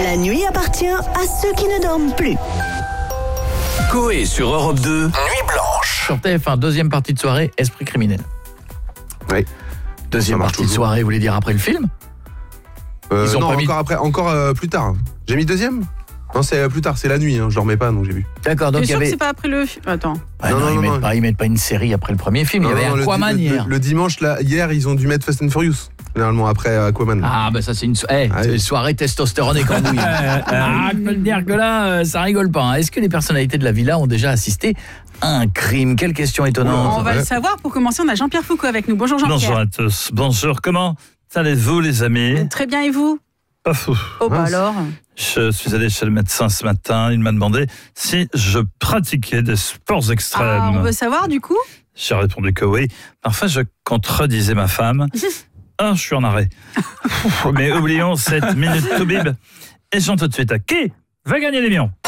La nuit appartient à ceux qui ne dorment plus. Coé sur Europe 2, Nuit Blanche. Sur TF1, deuxième partie de soirée, Esprit criminel. Oui. Deuxième partie de soirée, vous voulez dire après le film? Ils ont non, encore plus tard. J'ai mis deuxième? Non, c'est plus tard, c'est la nuit, je dormais pas, donc j'ai vu. D'accord, donc T'es il y sûr avait... que c'est pas après le film? Attends. Ah non, ils mettent pas une série après le premier film, il y avait Aquaman hier. Le dimanche, là, hier, ils ont dû mettre Fast and Furious, généralement, après Aquaman. Ah, bah ça, c'est une soirée testostérone et cambouis. Je peux te dire que là, ça rigole pas. Est-ce que les personnalités de la villa ont déjà assisté à un crime? Quelle question étonnante. On va le savoir. Pour commencer, on a Jean-Pierre Foucault avec nous. Bonjour Jean-Pierre. Bonjour à tous. Bonjour, comment allez-vous les amis? Très bien, et vous? Pas fou. Oh bah alors. Je suis allé chez le médecin ce matin, il m'a demandé si je pratiquais des sports extrêmes. Ah, on veut savoir du coup? J'ai répondu que oui. Parfois je contredisais ma femme. Je suis en arrêt. Mais oublions cette minute toubib. Et j'en tout de suite à qui va gagner les millions?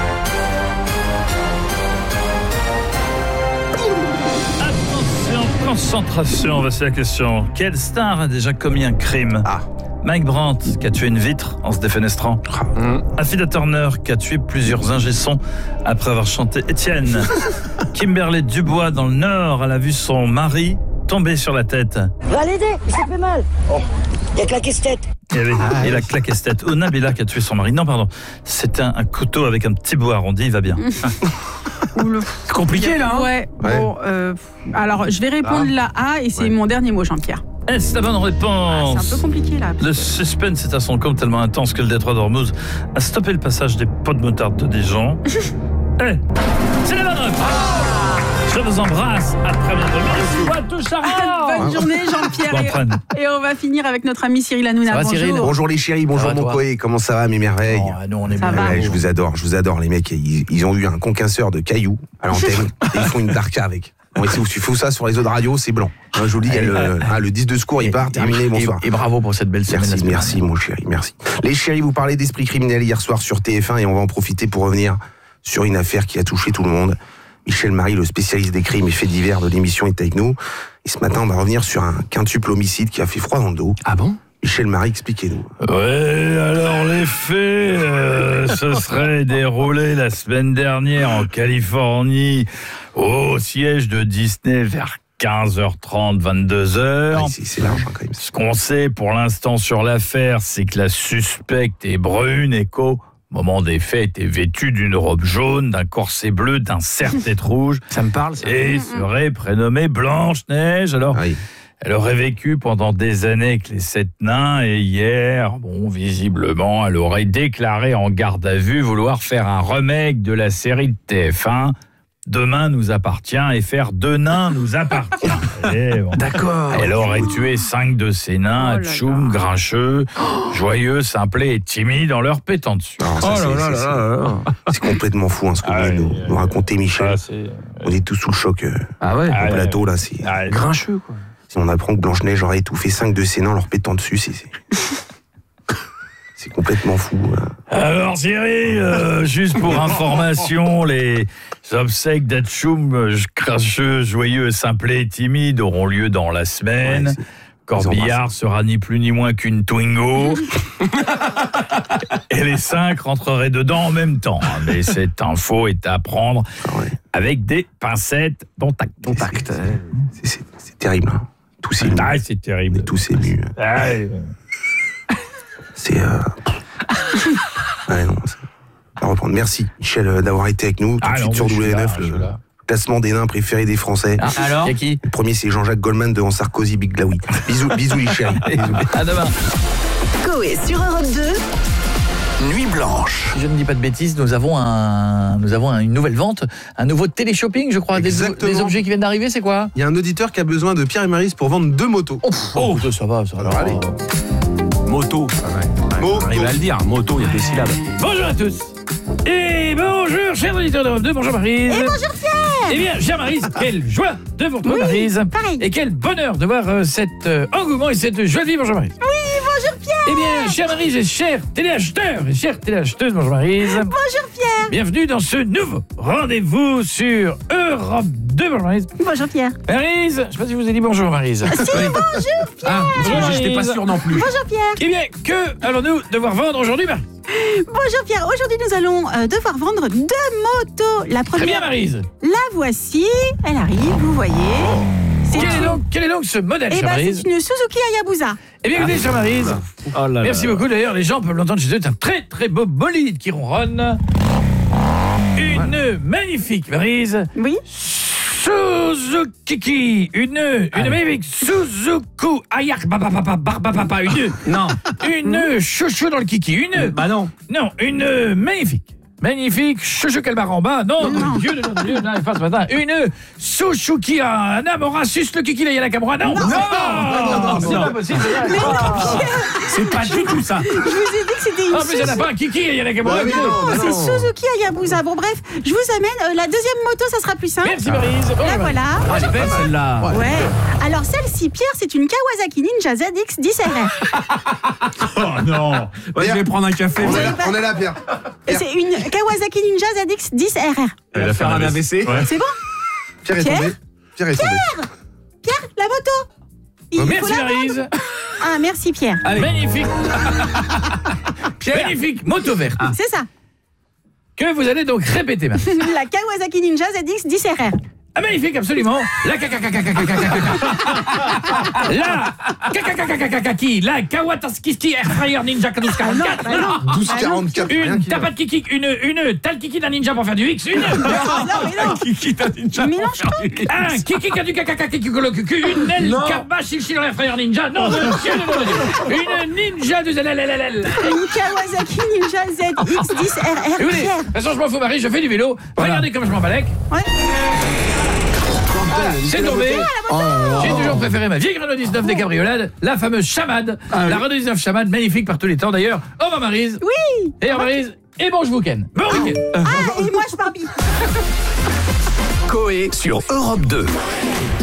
Attention, concentration, voici la question. Quelle star a déjà commis un crime? Mike Brandt, qui a tué une vitre en se défenestrant. Affida Turner, qui a tué plusieurs ingé-sons après avoir chanté Étienne. Kimberly Dubois, dans le Nord, elle a vu son mari tomber sur la tête. Va l'aider, il s'est fait mal. Il a claqué sa tête. Il a claqué sa tête. Ou Nabila, qui a tué son mari. Non, pardon. C'était un couteau avec un petit bout arrondi, il va bien. C'est compliqué là. Ouais. Bon, alors, je vais répondre la A et c'est mon dernier mot, Jean-Pierre. Est-ce la bonne réponse? C'est un peu compliqué là. Le suspense est à son comble tellement intense que le détroit d'Ormuz a stoppé le passage des pots de moutarde de Dijon. C'est la bonne réponse. Je vous embrasse. À très bientôt. Merci à tous. Bonne journée Jean-Pierre. Et on va finir avec notre ami Cyril Hanouna. Ça va, bonjour. Cyril? Bonjour les chéris, bonjour mon Coé, comment ça va mes merveilles? Nous on est Ça bien. va. Ouais, je vous adore les mecs, ils ont eu un concasseur de cailloux à l'antenne et ils font une darka avec. Bon, et si tu fais ça sur les autres radios, c'est blanc. Je vous dis, le 10 de secours, il part, terminé, bonsoir. Et bravo pour cette belle semaine. Merci mon chéri, merci. Les chéris, vous parlez d'Esprit criminel hier soir sur TF1 et on va en profiter pour revenir sur une affaire qui a touché tout le monde. Michel Marie, le spécialiste des crimes et faits divers de l'émission, est avec nous. Et ce matin, on va revenir sur un quintuple homicide qui a fait froid dans le dos. Ah bon? Michel Marie, expliquez-nous. Ouais, alors les faits se seraient déroulés la semaine dernière en Californie, au siège de Disney vers 15h30, 22h. C'est large quand même. Ce qu'on sait pour l'instant sur l'affaire, c'est que la suspecte est brune et qu'au moment des faits était vêtue d'une robe jaune, d'un corset bleu, d'un serre-tête rouge. Ça me parle, ça. Et serait prénommée Blanche-Neige. Alors, elle aurait vécu pendant des années avec les 7 nains et hier, visiblement, elle aurait déclaré en garde à vue vouloir faire un remake de la série de TF1. Demain nous appartient et faire 2 nains nous appartient. D'accord. Elle aurait tué 5 de ces nains, tchoum, grincheux, joyeux, simplés et timides en leur pétant dessus. C'est complètement fou ce que vous venez de nous raconter, Michel. On est tous sous le choc au plateau, là. C'est grincheux, quoi. Si on apprend que Blanche-Neige aurait étouffé 5 de ses nains en leur pétant dessus, c'est complètement fou. Alors Cyril, juste pour information, les obsèques d'Atchoum, grincheux, joyeux, simplés et timides auront lieu dans la semaine. Corbillard sera ni plus ni moins qu'une Twingo. Et les 5 rentreraient dedans en même temps. Mais cette info est à prendre avec des pincettes dont tact. C'est terrible. Tous émus. C'est terrible. Tous émus. C'est... non, on va reprendre. Merci, Michel, d'avoir été avec nous. Tout de suite sur W9, le classement des nains préférés des Français. Alors, qui? Le premier, c'est Jean-Jacques Goldman devant Sarkozy, Big Glaoui. Bisous les chéris. À demain. Coé sur Europe 2. Nuit Blanche. Si je ne dis pas de bêtises, nous avons une nouvelle vente, un nouveau téléshopping, je crois. Des objets qui viennent d'arriver, c'est quoi? Il y a un auditeur qui a besoin de Pierre et Maryse pour vendre 2 motos. Ça va. Alors, allez. Moto. Moto. Arrive à le dire, moto, il y a 2 syllabes. Bonjour à tous. Et bonjour, chers auditeurs d'Europe 2, bonjour Maryse. Et bonjour Pierre. Eh bien, chère Maryse, quelle joie de vous retrouver, Maryse. Pareil. Et quel bonheur de voir cet engouement et cette joie de vivre, bonjour Maryse. Oui, bonjour Pierre. Eh bien, chère Maryse et chers téléacheteurs et chères téléacheteuses, bonjour Maryse. Bonjour Pierre. Bienvenue dans ce nouveau rendez-vous sur Europe 2, bonjour Maryse. Bonjour Pierre. Maryse, je ne sais pas si vous avez dit bonjour Maryse. Si, bonjour Pierre. Bonjour, J'étais pas sûr non plus. Bonjour Pierre. Eh bien, que allons-nous devoir vendre aujourd'hui, Maryse? Bonjour Pierre, aujourd'hui nous allons devoir vendre 2 motos. La Très première, bien, Maryse. la voici, elle arrive, vous voyez. Quel est donc ce modèle, Eh chère ben, Maryse? c'est une Suzuki Hayabusa. Eh bien, écoutez, chère Maryse, Oh là merci là. beaucoup. D'ailleurs, les gens peuvent l'entendre chez eux. C'est un très très beau bolide qui ronronne. Une magnifique, Maryse. Oui. Suzuki, une magnifique Suzuki Ayak papa, une chouchou dans le kiki, Bah non. une magnifique chouchou Calbaramba, non, Dieu, là, ce matin, une Suzuki Anamora sus le kiki la Kamura, non, c'est pas possible. C'est pas du tout ça. Je vous ai dit que c'était une En plus, il n'y en a pas un kiki et Kamura. Non, c'est Suzuki Hayabusa. Bon bref, je vous amène la deuxième moto, ça sera plus simple. Merci Maryse. La voilà. Ah, elle est belle celle-là. Ouais. Alors celle-ci, Pierre, c'est une Kawasaki Ninja ZX10RR. Oh non. Ouais, je vais prendre un café. On est là, Pierre. C'est une Kawasaki Ninja ZX10RR. Elle va faire un AVC. C'est bon? Pierre est tombé. Pierre est tombé. Pierre, la moto. Il faut Merci la vendre. Maryse. Ah, merci Pierre. Magnifique. Magnifique moto verte. C'est ça. Que vous allez donc répéter maintenant. La Kawasaki Ninja ZX10RR. Ah, magnifique, absolument. La la Kawataski Air Fryer Ninja 1244. 12,44. Une tapate kiki, une tal kiki d'un ninja pour faire du X, une Kiki d'un ninja. Mélange tout. un kiki du kaka kiki colocucu, une L karma chichi dans Air Fryer Ninja. Non, monsieur, une ninja de ZLLLL. Une Kawasaki Ninja ZX10RR. Écoutez, de Pierre. toute façon, je m'en fous, Marie, je fais du vélo. Regardez comme je m'en balèque. Ouais. C'est tombé. J'ai toujours préféré ma vieille Renault 19 des cabriolades, la fameuse Chamade. La Renault 19 Chamade, magnifique par tous les temps d'ailleurs. Au revoir Maryse. Oui. Et au revoir Maryse. Et bon week-end. Bon week-end. Ah, et moi je pars. Coé sur Europe 2.